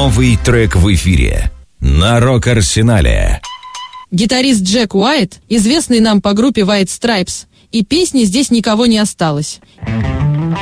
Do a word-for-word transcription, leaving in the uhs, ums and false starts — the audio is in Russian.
Новый трек в эфире на Рок-Арсенале. Гитарист Джек Уайт, известный нам по группе White Stripes, и песни «Здесь никого не осталось».